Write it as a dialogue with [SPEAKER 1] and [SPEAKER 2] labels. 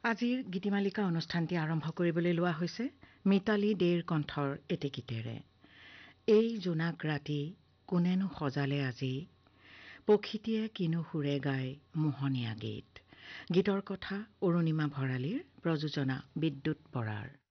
[SPEAKER 1] আজিৰ গীতিমালিকা অনুষ্ঠানটি আৰম্ভ কৰিবলৈ লোৱা হৈছে মিতালী দেৰ কণ্ঠৰ এটি গীতেৰে। এই জোনাক ৰাতি কোনেনো সজালে আজি, পক্ষীটিয়ে কিনো সুৰে গায় মোহনীয়া গীত। গীতৰ কথা অৰুণিমা ভৰালীৰ, প্ৰযোজনা বিদ্যুৎ বৰাৰ।